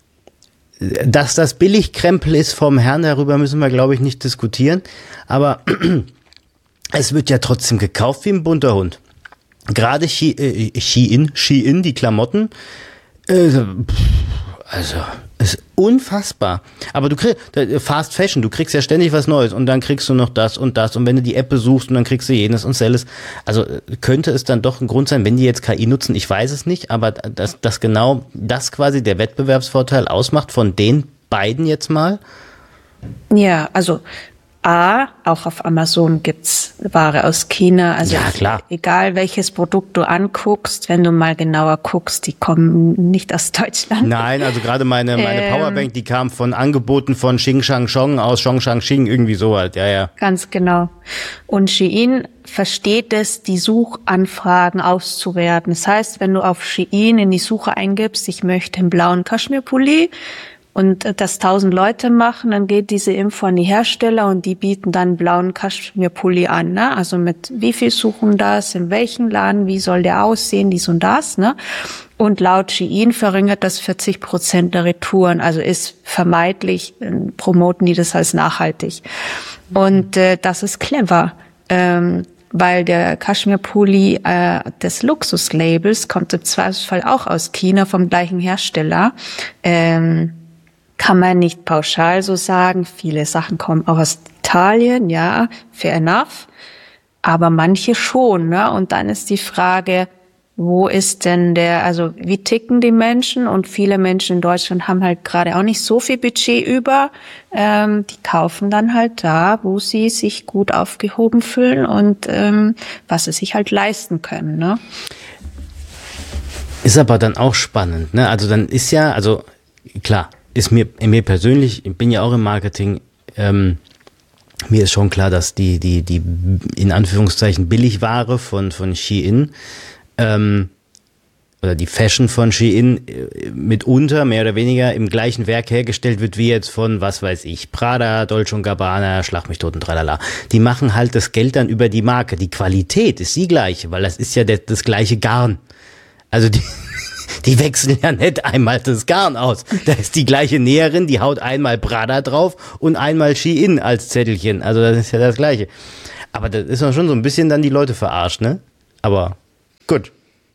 Dass das Billigkrempel ist vom Herrn, darüber müssen wir, glaube ich, nicht diskutieren. Aber es wird ja trotzdem gekauft wie ein bunter Hund. Gerade Shein, Shein, Shein, die Klamotten, äh, also ist unfassbar. Aber du kriegst Fast Fashion, du kriegst ja ständig was Neues und dann kriegst du noch das und das und wenn du die App besuchst und dann kriegst du jenes und selles. Also könnte es dann doch ein Grund sein, wenn die jetzt K I nutzen, ich weiß es nicht, aber dass, dass genau das quasi der Wettbewerbsvorteil ausmacht von den beiden jetzt mal? Ja, also A, auch auf Amazon gibt's Ware aus China. Also ja, klar. Egal welches Produkt du anguckst, wenn du mal genauer guckst, die kommen nicht aus Deutschland. Nein, also gerade meine, meine ähm, Powerbank, die kam von Angeboten von Xing Shang Chong aus Chongshang Xing, irgendwie so halt, ja, ja. Ganz genau. Und Shein versteht es, die Suchanfragen auszuwerten. Das heißt, wenn du auf Shein in die Suche eingibst, ich möchte einen blauen Kaschmirpulli, und das tausend Leute machen, dann geht diese Info an die Hersteller und die bieten dann blauen Kaschmirpulli an, ne? Also mit wie viel suchen das, in welchem Laden, wie soll der aussehen, dies und das, ne? Und laut Shein verringert das vierzig Prozent der Retouren, also ist vermeidlich, äh, promoten die das als nachhaltig. Und äh, das ist clever, ähm, weil der Kaschmirpulli äh, des Luxuslabels kommt im Zweifelsfall auch aus China vom gleichen Hersteller. Ähm, Kann man nicht pauschal so sagen. Viele Sachen kommen auch aus Italien, ja, fair enough. Aber manche schon, ne? Und dann ist die Frage, wo ist denn der, also wie ticken die Menschen? Und viele Menschen in Deutschland haben halt gerade auch nicht so viel Budget über. Ähm, die kaufen dann halt da, wo sie sich gut aufgehoben fühlen und ähm, was sie sich halt leisten können, ne? Ist aber dann auch spannend, ne? Also dann ist ja, also klar, ist mir, mir persönlich, ich bin ja auch im Marketing, ähm, mir ist schon klar, dass die, die, die, in Anführungszeichen Billigware von, von Shein, ähm, oder die Fashion von Shein mitunter mehr oder weniger im gleichen Werk hergestellt wird wie jetzt von, was weiß ich, Prada, Dolce und Gabbana, Schlag mich tot und tralala. Die machen halt das Geld dann über die Marke. Die Qualität ist die gleiche, weil das ist ja das, das gleiche Garn. Also die, die wechseln ja nicht einmal das Garn aus. Da ist die gleiche Näherin, die haut einmal Prada drauf und einmal Shein als Zettelchen. Also das ist ja das Gleiche. Aber das ist doch schon so ein bisschen dann die Leute verarscht, ne? Aber gut.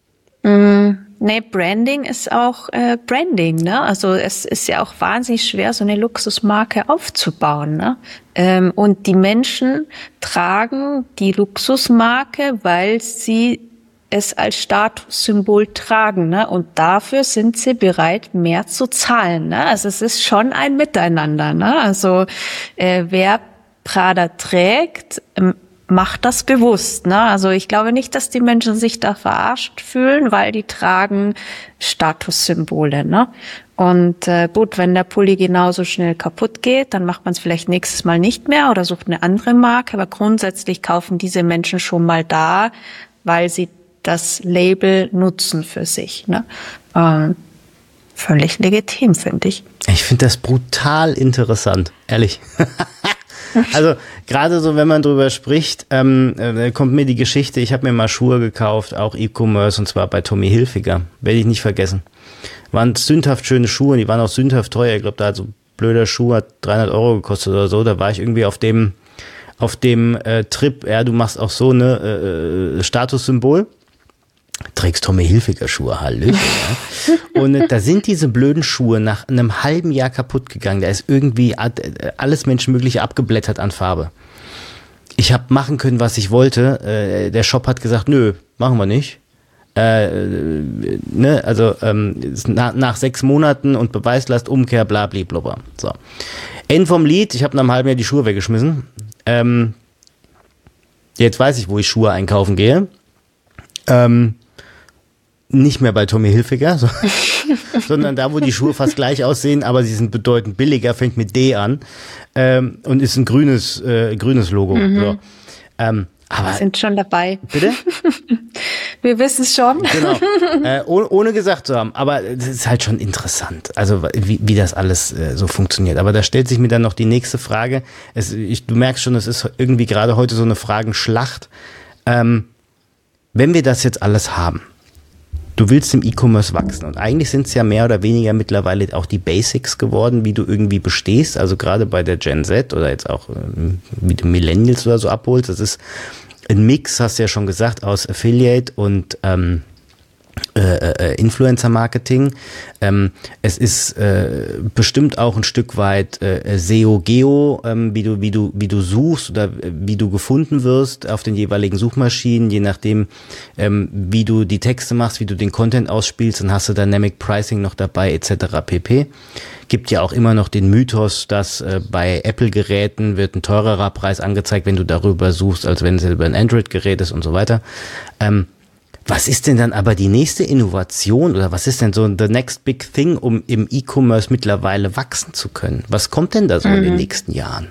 Mm, nee, Branding ist auch äh, Branding, ne? Also es ist ja auch wahnsinnig schwer, so eine Luxusmarke aufzubauen, ne? Ähm, und die Menschen tragen die Luxusmarke, weil sie es als Statussymbol tragen, ne? Und dafür sind sie bereit, mehr zu zahlen, ne? Also es ist schon ein Miteinander, ne? Also äh, wer Prada trägt, ähm, macht das bewusst, ne? Also ich glaube nicht, dass die Menschen sich da verarscht fühlen, weil die tragen Statussymbole, ne? Und äh, gut, wenn der Pulli genauso schnell kaputt geht, dann macht man es vielleicht nächstes Mal nicht mehr oder sucht eine andere Marke. Aber grundsätzlich kaufen diese Menschen schon mal da, weil sie das Label nutzen für sich, ne? Ähm, völlig legitim, finde ich. Ich finde das brutal interessant, ehrlich. Also gerade so, wenn man drüber spricht, ähm, äh, kommt mir die Geschichte, ich habe mir mal Schuhe gekauft, auch E-Commerce, und zwar bei Tommy Hilfiger, werde ich nicht vergessen. Waren sündhaft schöne Schuhe, die waren auch sündhaft teuer, ich glaube, da hat so ein blöder Schuh, hat dreihundert Euro gekostet oder so, da war ich irgendwie auf dem auf dem äh, Trip, ja, du machst auch so eine äh, Statussymbol, trägst Tommy Hilfiger Schuhe, Hallöchen, ja. Und äh, da sind diese blöden Schuhe nach einem halben Jahr kaputt gegangen. Da ist irgendwie alles Menschenmögliche abgeblättert an Farbe. Ich habe machen können, was ich wollte. Äh, der Shop hat gesagt, nö, machen wir nicht. Äh, ne, also ähm, na, nach sechs Monaten und Beweislast, Umkehr, bla, bla, bla, bla. So. End vom Lied, ich habe nach einem halben Jahr die Schuhe weggeschmissen. Ähm, jetzt weiß ich, wo ich Schuhe einkaufen gehe. Ähm, nicht mehr bei Tommy Hilfiger, so, sondern da, wo die Schuhe fast gleich aussehen, aber sie sind bedeutend billiger, fängt mit D an ähm, und ist ein grünes äh, grünes Logo. Mhm. So. Ähm, aber wir sind schon dabei. Bitte? Wir wissen es schon. Genau, äh, ohne, ohne gesagt zu haben, aber das ist halt schon interessant, also wie, wie das alles äh, so funktioniert. Aber da stellt sich mir dann noch die nächste Frage. Es, ich, du merkst schon, es ist irgendwie gerade heute so eine Fragenschlacht. Ähm, wenn wir das jetzt alles haben, du willst im E-Commerce wachsen und eigentlich sind es ja mehr oder weniger mittlerweile auch die Basics geworden, wie du irgendwie bestehst, also gerade bei der Gen Z oder jetzt auch ähm, wie du Millennials oder so abholst, das ist ein Mix, hast du ja schon gesagt, aus Affiliate und ähm, äh, äh, Influencer-Marketing. Ähm, es ist äh, bestimmt auch ein Stück weit äh, S E O, Geo, ähm, wie du wie du wie du suchst oder wie du gefunden wirst auf den jeweiligen Suchmaschinen, je nachdem ähm, wie du die Texte machst, wie du den Content ausspielst, dann hast du Dynamic Pricing noch dabei et cetera pp. Gibt ja auch immer noch den Mythos, dass äh, bei Apple-Geräten wird ein teurerer Preis angezeigt, wenn du darüber suchst, als wenn es über ein Android-Gerät ist und so weiter. Ähm, Was ist denn dann aber die nächste Innovation oder was ist denn so the next big thing, um im E-Commerce mittlerweile wachsen zu können? Was kommt denn da so mhm. in den nächsten Jahren?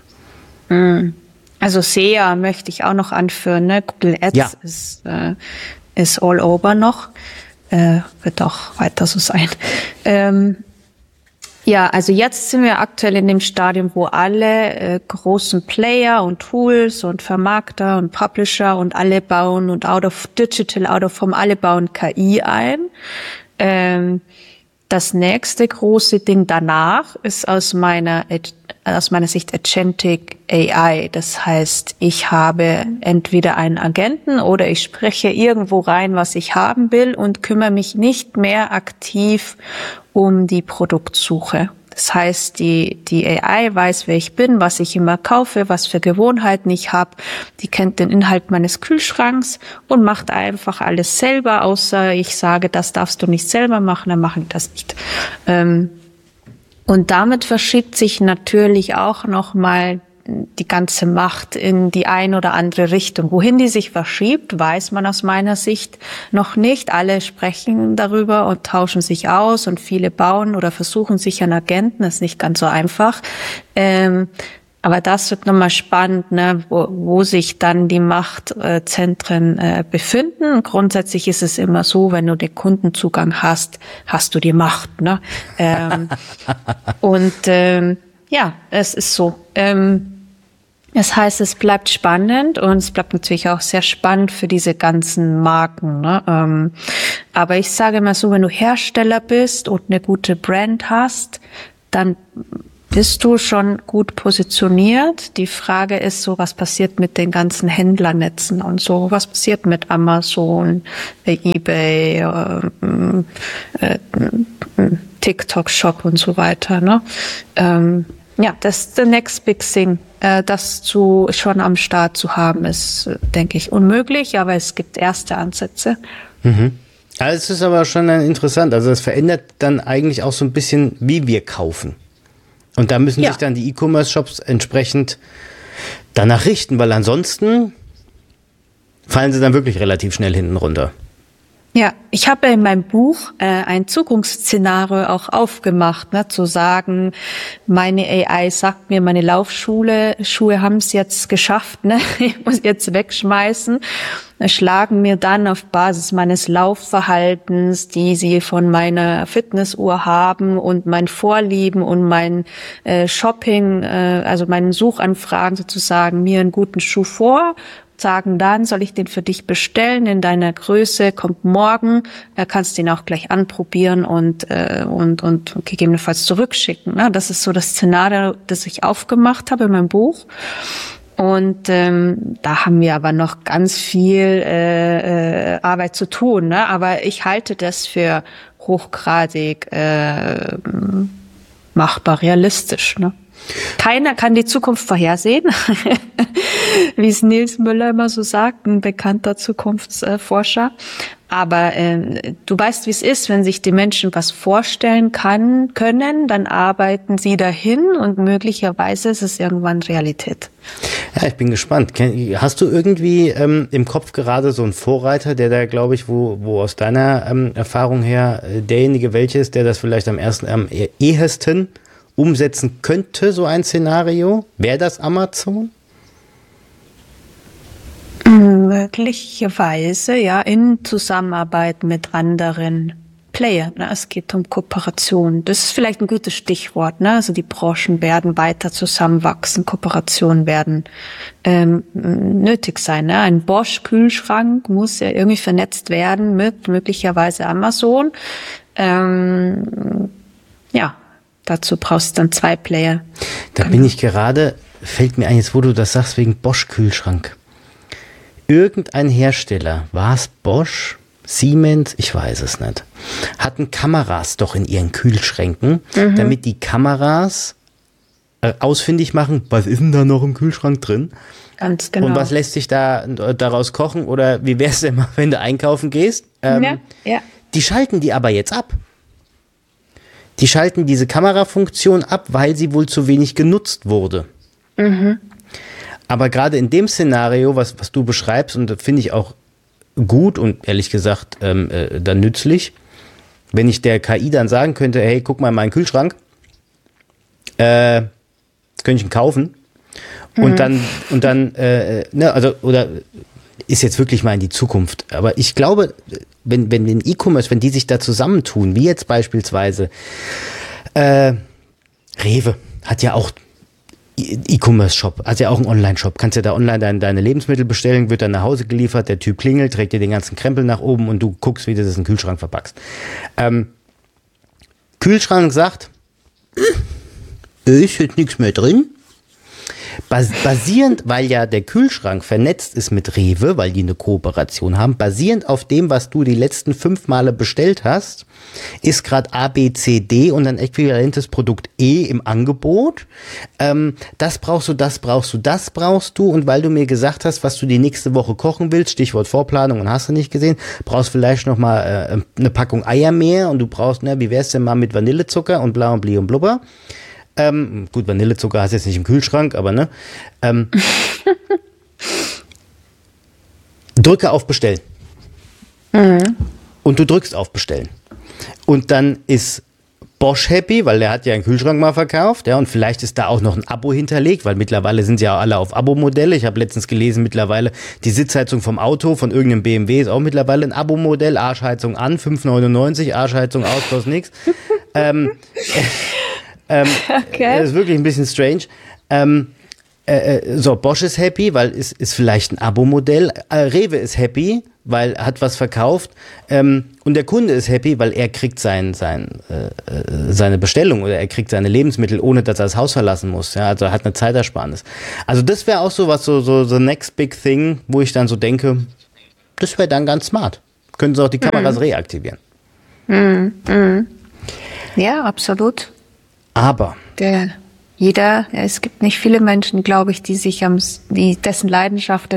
Also S E A möchte ich auch noch anführen, ne? Google Ads ja. ist, äh, ist all over noch, äh, wird auch weiter so sein. Ähm, Ja, also jetzt sind wir aktuell in dem Stadium, wo alle äh, großen Player und Tools und Vermarkter und Publisher und alle bauen und out of digital, out of home, alle bauen K I ein. Ähm, das nächste große Ding danach ist aus meiner aus meiner Sicht Agentic A I. Das heißt, ich habe entweder einen Agenten oder ich spreche irgendwo rein, was ich haben will und kümmere mich nicht mehr aktiv um die Produktsuche. Das heißt, die die A I weiß, wer ich bin, was ich immer kaufe, was für Gewohnheiten ich habe. Die kennt den Inhalt meines Kühlschranks und macht einfach alles selber, außer ich sage, das darfst du nicht selber machen, dann mache ich das nicht. Ähm, und damit verschiebt sich natürlich auch nochmal die ganze Macht in die ein oder andere Richtung. Wohin die sich verschiebt, weiß man aus meiner Sicht noch nicht. Alle sprechen darüber und tauschen sich aus und viele bauen oder versuchen sich an Agenten. Das ist nicht ganz so einfach. Ähm, Aber das wird nochmal spannend, ne, wo, wo sich dann die Machtzentren äh, befinden. Grundsätzlich ist es immer so, wenn du den Kundenzugang hast, hast du die Macht. Ne? Ähm, und ähm, ja, es ist so. Ähm, das heißt, es bleibt spannend und es bleibt natürlich auch sehr spannend für diese ganzen Marken. Ne? Ähm, aber ich sage immer so, wenn du Hersteller bist und eine gute Brand hast, dann bist du schon gut positioniert. Die Frage ist so, was passiert mit den ganzen Händlernetzen und so? Was passiert mit Amazon, eBay, äh, äh, TikTok-Shop und so weiter, ne? Ähm, ja, das ist the next big thing. Äh, das zu schon am Start zu haben, ist, denke ich, unmöglich, aber es gibt erste Ansätze. Mhm. Ja, es ist aber schon interessant. Also es verändert dann eigentlich auch so ein bisschen, wie wir kaufen. Und da müssen ja. sich dann die E-Commerce-Shops entsprechend danach richten, weil ansonsten fallen sie dann wirklich relativ schnell hinten runter. Ja, ich habe in meinem Buch äh, ein Zukunftsszenario auch aufgemacht, ne, zu sagen, meine A I sagt mir, meine Laufschuhe Schuhe haben es jetzt geschafft, ne, ich muss jetzt wegschmeißen, schlagen mir dann auf Basis meines Laufverhaltens, die sie von meiner Fitnessuhr haben und mein Vorlieben und mein äh, Shopping, äh, also meinen Suchanfragen sozusagen, mir einen guten Schuh vor. Sagen dann, soll ich den für dich bestellen in deiner Größe, kommt morgen, äh, kannst den auch gleich anprobieren und äh, und und gegebenenfalls zurückschicken. Ne? Das ist so das Szenario, das ich aufgemacht habe in meinem Buch. Und ähm, da haben wir aber noch ganz viel äh, äh, Arbeit zu tun. Ne? Aber ich halte das für hochgradig äh, machbar, realistisch. Ne? Keiner kann die Zukunft vorhersehen, wie es Nils Müller immer so sagt, ein bekannter Zukunftsforscher. Aber äh, du weißt, wie es ist, wenn sich die Menschen was vorstellen kann, können, dann arbeiten sie dahin und möglicherweise ist es irgendwann Realität. Ja, ich bin gespannt. Hast du irgendwie ähm, im Kopf gerade so einen Vorreiter, der da, glaube ich, wo, wo aus deiner ähm, Erfahrung her äh, derjenige welche ist, der das vielleicht am ersten, am ehesten umsetzen könnte, so ein Szenario? Wäre das Amazon? Möglicherweise, ja, in Zusammenarbeit mit anderen Playern. Ne? Es geht um Kooperation. Das ist vielleicht ein gutes Stichwort. Ne? Also die Branchen werden weiter zusammenwachsen, Kooperationen werden ähm, nötig sein. Ne? Ein Bosch-Kühlschrank muss ja irgendwie vernetzt werden mit möglicherweise Amazon. Ähm, ja, dazu brauchst du dann zwei Player. Da bin ich gerade, fällt mir ein, jetzt wo du das sagst, wegen Bosch-Kühlschrank. Irgendein Hersteller, war es Bosch, Siemens, ich weiß es nicht, hatten Kameras doch in ihren Kühlschränken, mhm. damit die Kameras äh, ausfindig machen, was ist denn da noch im Kühlschrank drin? Ganz genau. Und was lässt sich da daraus kochen? Oder wie wär's denn mal, wenn du einkaufen gehst? Ähm, ja, ja. Die schalten die aber jetzt ab. Die schalten diese Kamerafunktion ab, weil sie wohl zu wenig genutzt wurde. Mhm. Aber gerade in dem Szenario, was, was du beschreibst, und das finde ich auch gut und ehrlich gesagt ähm, äh, dann nützlich, wenn ich der K I dann sagen könnte, hey, guck mal in meinen Kühlschrank, äh, könnte ich ihn kaufen. Mhm. Und dann, und dann, äh, ne, also, oder ist jetzt wirklich mal in die Zukunft. Aber ich glaube, wenn, wenn den E-Commerce, wenn die sich da zusammentun, wie jetzt beispielsweise, äh, Rewe hat ja auch E-Commerce-Shop, also ja auch einen Online-Shop. Kannst ja da online deine, deine Lebensmittel bestellen, wird dann nach Hause geliefert, der Typ klingelt, trägt dir den ganzen Krempel nach oben und du guckst, wie du das in den Kühlschrank verpackst. Ähm, Kühlschrank sagt, ist jetzt nichts mehr drin. Bas- basierend, weil ja der Kühlschrank vernetzt ist mit Rewe, weil die eine Kooperation haben, basierend auf dem, was du die letzten fünf Male bestellt hast, ist gerade A, B, C, D und ein äquivalentes Produkt E im Angebot. Ähm, das brauchst du, das brauchst du, das brauchst du. Und weil du mir gesagt hast, was du die nächste Woche kochen willst, Stichwort Vorplanung und hast du nicht gesehen, brauchst vielleicht noch mal äh, eine Packung Eier mehr und du brauchst, ne, wie wär's denn mal mit Vanillezucker und bla und bli und blubber. Ähm, gut, Vanillezucker hast du jetzt nicht im Kühlschrank, aber ne. Ähm, drücke auf Bestellen. Mhm. Und du drückst auf Bestellen. Und dann ist Bosch happy, weil der hat ja einen Kühlschrank mal verkauft, ja, und vielleicht ist da auch noch ein Abo hinterlegt, weil mittlerweile sind sie ja alle auf Abo-Modelle. Ich habe letztens gelesen, mittlerweile die Sitzheizung vom Auto, von irgendeinem B M W ist auch mittlerweile ein Abo-Modell. Arschheizung an, fünf neunundneunzig, Arschheizung aus, kostet nichts. Ähm, ähm, okay. Das ist wirklich ein bisschen strange. Ähm, äh, so, Bosch ist happy, weil es ist vielleicht ein Abo-Modell. Äh, Rewe ist happy, weil er hat was verkauft. Ähm, und der Kunde ist happy, weil er kriegt sein, sein, äh, seine Bestellung oder er kriegt seine Lebensmittel, ohne dass er das Haus verlassen muss. Ja, also er hat eine Zeitersparnis. Also das wäre auch so was, so, so the next big thing, wo ich dann so denke, das wäre dann ganz smart. Können sie auch die Kameras mhm. reaktivieren. Mhm. Mhm. Ja, absolut. Aber der jeder, es gibt nicht viele Menschen, glaube ich, die sich am, die dessen Leidenschaft